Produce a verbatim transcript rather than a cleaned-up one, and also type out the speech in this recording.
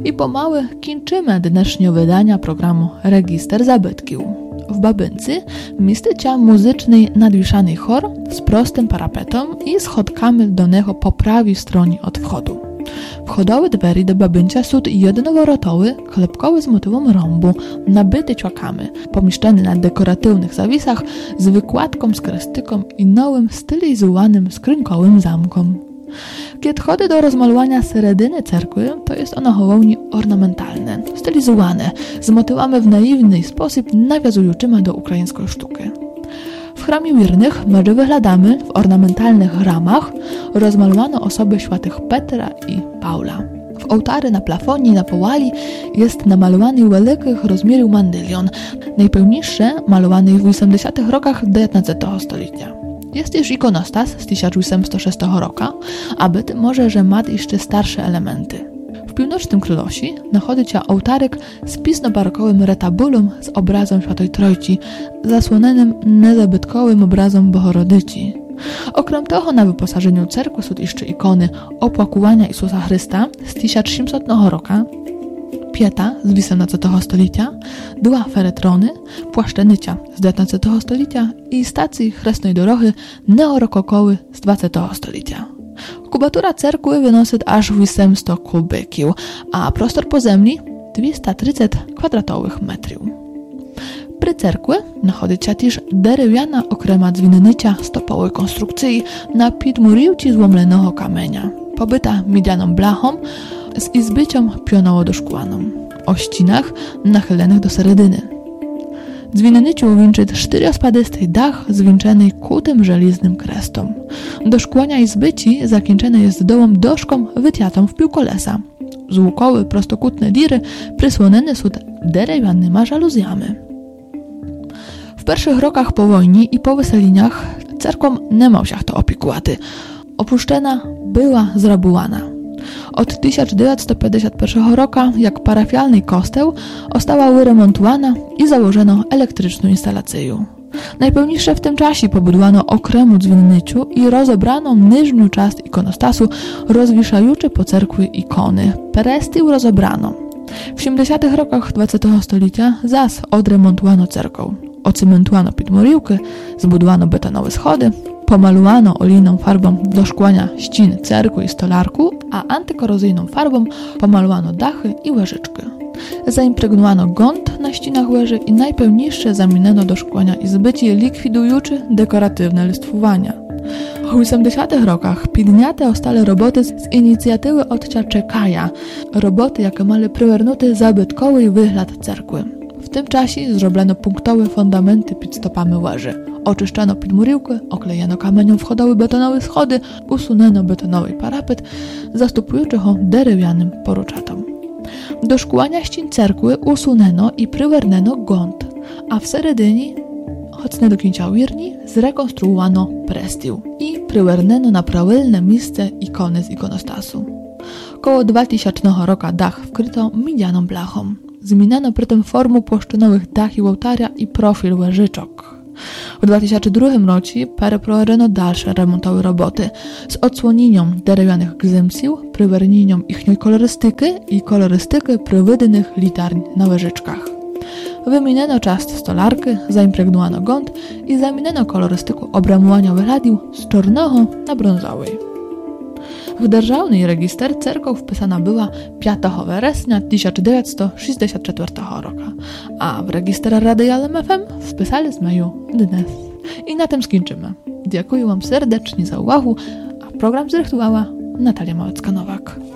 I pomału kończymy dnešního wydania programu Register zabytków. W Babyncy mistycia muzycznej nadwieszany chor z prostym parapetem i schodkami do niego po prawej stronie od wchodu. Wchodowe drzwi do Babyncia są jednoworotowe, klepkowe z motywem rąbu, nabyte ćłakami, pomieszczone na dekoratywnych zawisach z wykładką z krestyką i nowym stylizowanym skrynkowym zamkom. Kiedy chodzi do rozmalowania seredyny cerkwy, to jest ono hołownie ornamentalne, stylizowane, z motywami w naiwny sposób nawiązującymi do ukraińskiej sztuki. W chramie wiernych my wyglądamy w ornamentalnych ramach rozmalowano osoby świętych Petra i Paula. W ołtary na plafonie i na połali jest namalowany wielkich rozmiarów mandylion, najpełniejszy malowany w osiemdziesiątych rokach dziewiętnastego stulecia. Jest też ikonostas z tysiąc osiemset szóstego roku, a być może, że ma jeszcze starsze elementy. W północnym krylosi nachodzi się ołtarek z pisno-barokowym retabulum z obrazem Świętej Trójcy, zasłonienym niezabytkowym obrazem Bohorodyci. Okrem tego na wyposażeniu cerkwi są jeszcze ikony opłakowania Jezusa Chrysta z tysiąc siedemsetnego roku, Pieta z osiemnastego stulecia, dwa feretrony, płaszczenycia z dziewiętnastego stulecia i stacji chresnej dorohy neorokokowy z dwudziestego stulecia. Kubatura cerkwy wynosi aż osiemset kubików, a prostor podziemny dwieście trzydzieści kwadratowych metrów. Przy cerkwy nachodzi się też drewniana okrema dzwinnycia stopowej konstrukcji na podmurywci złomionego kamienia, pobyta miedzianą blachą z izbycią pionowo-doszkłaną, o ścinach nachylonych do seredyny. Dzwinnyciu wieńczy czterospadysty dach zwieńczony kutym żeliznym krestom. Do szkłania izbyci zakończone jest dołą doszką wyciatą w piłkolesa. Z łukowe prostokutne diry przysłonione są drewnianymi żaluzjami. W pierwszych rokach po wojnie i po wyseleniach cerką nie miał się kto opiekułaty. Opuszczona była zrabowana. Od tysiąc dziewięćset pięćdziesiątego pierwszego roku, jak parafialny kosteł, została wyremontowana i założono elektryczną instalację. Najpełniejsze w tym czasie pobudowano okremu dzwonnyciu i rozebrano niżnią część ikonostasu, rozwieszający po cerkwi ikony. Perestył rozebrano. W siedemdziesiątych rokach dwudziestego stulecia zas odremontowano cerką. Ocementowano podmurówkę, zbudowano betonowe schody, pomalowano olejną farbą do szkłania ścin cerkwi i stolarku, a antykorozyjną farbą pomalowano dachy i łyżeczki. Zaimpregnowano gąd na ścianach łyży i najpełniejsze zamieniono do szkłania izbyci likwidujący dekoratywne listwowania. W osiemdziesiątych rokach podjęte zostały roboty z inicjatywy ojca Czekaja, roboty, jakie miały przywernuty zabytkowy wygląd cerkwy. W tym czasie zrobiono punktowe fundamenty pod stopami łyży. Oczyszczano podmurówkę, oklejano kamienią wchodowe betonowe schody, usunęto betonowy parapet, zastupujący go drewnianym poruczatom. Do szkłania ścian cerkwy usunęto i przywernęto gąd, a w seredyni, choć nie do końca wierni, zrekonstruowano prestył i przywernęto na prawilne miejsce ikony z ikonostasu. Koło dwutysięcznego roku dach wkryto miedzianą blachą. Zmieniano przy tym formę płaszczynowych dach i ołtarza i profil łyżyczok. W dwa tysiące drugim roku przeprowadzono dalsze remontowe roboty z odsłonieniem drewnianych gzymsił, przywernieniem ich kolorystyki i kolorystyki prywydnych litarń na łyżyczkach. Wymieniono część stolarki, zaimpregnowano gąd i zamieniono kolorystykę obramowania wyglądu z czarnego na brązowej. W Державний register cerkow wpisana była piątego września tysiąc dziewięćset sześćdziesiątego czwartego roku, a w register Radialem F M wpisali z maju dnes. I na tym skończymy. Dziękuję Wam serdecznie za uwagę, a program zrechtowała Natalia Małecka-Nowak.